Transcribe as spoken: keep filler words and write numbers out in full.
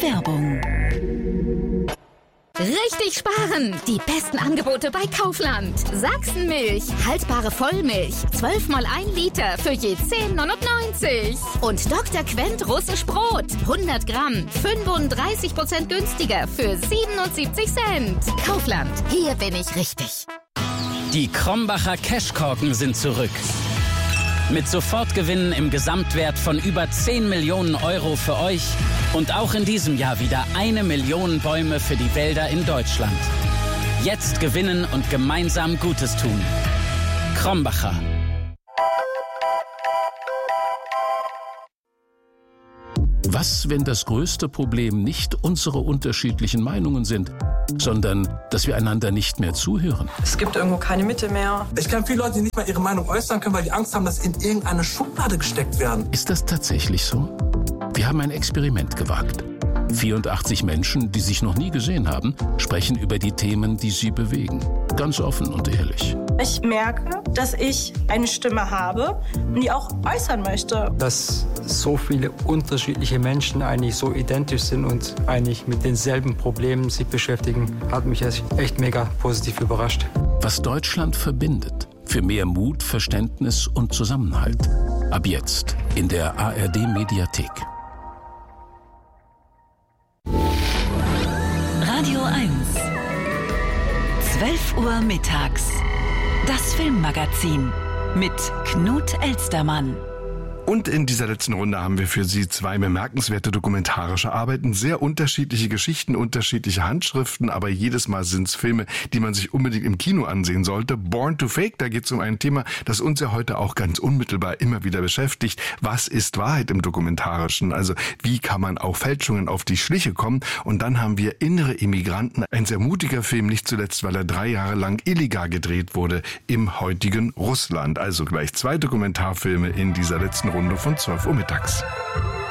Werbung. Richtig sparen! Die besten Angebote bei Kaufland. Sachsenmilch, haltbare Vollmilch, zwölf mal ein Liter für je zehn neunundneunzig. Und Doktor Quent russisch Brot, hundert Gramm, fünfunddreißig Prozent günstiger für siebenundsiebzig Cent. Kaufland, hier bin ich richtig. Die Krombacher Cashkorken sind zurück. Mit Sofortgewinnen im Gesamtwert von über zehn Millionen Euro für euch und auch in diesem Jahr wieder eine Million Bäume für die Wälder in Deutschland. Jetzt gewinnen und gemeinsam Gutes tun. Krombacher. Was, wenn das größte Problem nicht unsere unterschiedlichen Meinungen sind, sondern dass wir einander nicht mehr zuhören? Es gibt irgendwo keine Mitte mehr. Ich kenne viele Leute, die nicht mal ihre Meinung äußern können, weil die Angst haben, dass sie in irgendeine Schublade gesteckt werden. Ist das tatsächlich so? Wir haben ein Experiment gewagt. vierundachtzig Menschen, die sich noch nie gesehen haben, sprechen über die Themen, die sie bewegen. Ganz offen und ehrlich. Ich merke, dass ich eine Stimme habe, die auch äußern möchte. Dass so viele unterschiedliche Menschen eigentlich so identisch sind und eigentlich mit denselben Problemen sich beschäftigen, hat mich echt mega positiv überrascht. Was Deutschland verbindet. Für mehr Mut, Verständnis und Zusammenhalt. Ab jetzt in der A R D-Mediathek. Radio eins. zwölf Uhr mittags. Das Filmmagazin mit Knut Elstermann. Und in dieser letzten Runde haben wir für Sie zwei bemerkenswerte dokumentarische Arbeiten, sehr unterschiedliche Geschichten, unterschiedliche Handschriften, aber jedes Mal sind es Filme, die man sich unbedingt im Kino ansehen sollte. Born to Fake, da geht es um ein Thema, das uns ja heute auch ganz unmittelbar immer wieder beschäftigt. Was ist Wahrheit im Dokumentarischen? Also wie kann man auch Fälschungen auf die Schliche kommen? Und dann haben wir Innere Immigranten, ein sehr mutiger Film, nicht zuletzt, weil er drei Jahre lang illegal gedreht wurde im heutigen Russland. Also gleich zwei Dokumentarfilme in dieser letzten Runde von zwölf Uhr mittags.